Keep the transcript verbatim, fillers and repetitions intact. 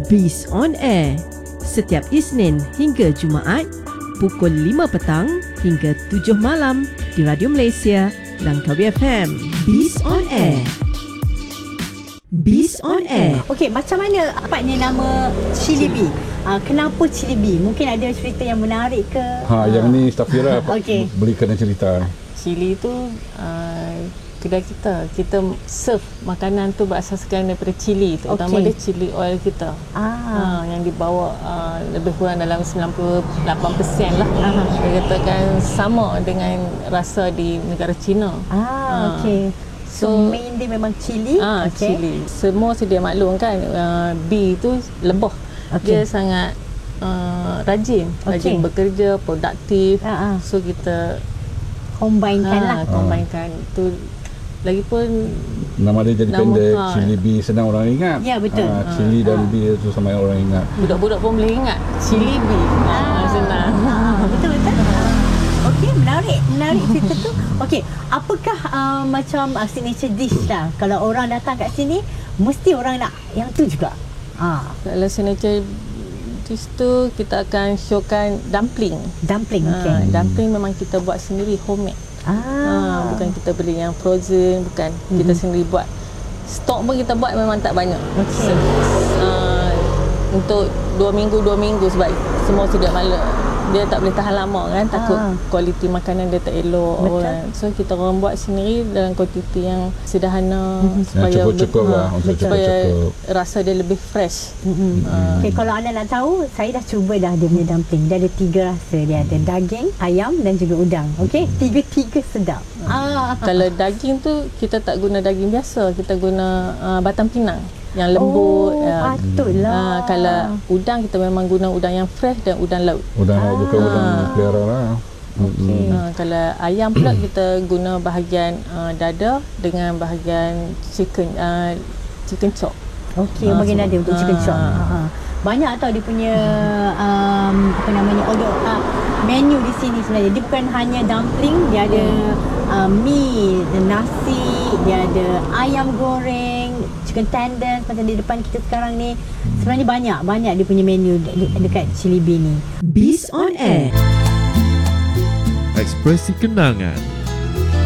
Biz on Air setiap Isnin hingga Jumaat pukul lima petang hingga tujuh malam di Radio Malaysia Langkawi F M. Biz on Air. Biz on Air. Okey, macam mana dapatnya nama Chili Bee? Uh, kenapa Chili Bee? Mungkin ada cerita yang menarik ke? Ha, yang ni Safira Okey. boleh kena cerita. Chili tu uh, kedai kita. Kita serve makanan tu berasaskan daripada chili, terutama Okey. dia chili oil kita. Ah. Uh, yang dibawa uh, lebih kurang dalam sembilan puluh lapan peratus lah. Aha. Dia katakan sama dengan rasa di negara China. Ah, Ah. okey. So, So, main dia memang chili. Ah, okey. chili. Semua sedia maklum kan, uh, bee tu lebah. Okey. Dia sangat uh, rajin, Okey. rajin bekerja, produktif. Ah, ah. So kita Combinekan ha, lah. combine-kan. Tu lagipun Nama dia jadi Nama, pendek, ha. Chili Bee, senang orang ingat. Ya, betul. Ha, Chili dan Bee tu sama orang ingat. budak-budak pun boleh ingat chili bee. Ah, senang. Ah, betul betul. Okey, menarik, menarik cerita tu. Okey, apakah uh, macam uh, signature dish lah? Kalau orang datang kat sini, mesti orang nak yang tu juga. Ah, Kalau signature dish tu kita akan showkan dumpling. dumpling. Okey. Ha, dumpling memang kita buat sendiri, homemade. Ah, Ha, bukan kita beli yang frozen, bukan. Mm-hmm. Kita sendiri buat. Stok pun kita buat memang tak banyak. Okey. Se- uh, untuk dua minggu dua minggu sebab semua sedia maklum. Dia tak boleh tahan lama kan, takut Ah. kualiti makanan dia tak elok. Betul. Orang. So kita orang buat sendiri dalam kuantiti yang sederhana Mhm. supaya Yang cukup-cukup ha, lah, untuk supaya cukup-cukup. rasa dia lebih fresh. Mm-hmm. Ah. Okay, kalau anda nak tahu, saya dah cuba dah dia punya dumpling. Dia ada tiga rasa. Dia ada daging, ayam dan juga udang. Okey, tiga-tiga sedap. Ah. Kalau daging tu kita tak guna daging biasa, kita guna uh, batang pinang yang lembut. Oh, ya. patutlah. Ah, kalau udang kita memang guna udang yang fresh dan udang laut. Udang Ah. bukan udang pelihara lah. Okey. Ah, kalau ayam pula kita guna bahagian uh, dada dengan bahagian chicken uh, chicken chop. Okey, Ah, bagian so- ada untuk chicken chop. ah. Ha, ha. Banyak tau dia punya um, apa namanya order uh, menu di sini sebenarnya. Dia bukan hanya dumpling, dia ada uh, mi, nasi, dia ada ayam goreng, chicken tenders macam di depan kita sekarang ni. Sebenarnya banyak, banyak dia punya menu de- de- dekat Chili Bee ni. Biz on Air. Ekspresi kenangan